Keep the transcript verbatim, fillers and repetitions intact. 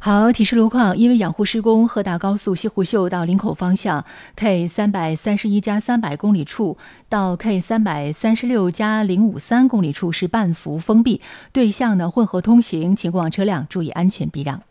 好，提示路况，因为养护施工，鹤大高速西湖秀到林口方向 K 三百三十一加三百公里处到 K 三百三十六加零五三公里处是半幅封闭，对向呢混合通行，请过往车辆注意安全避让。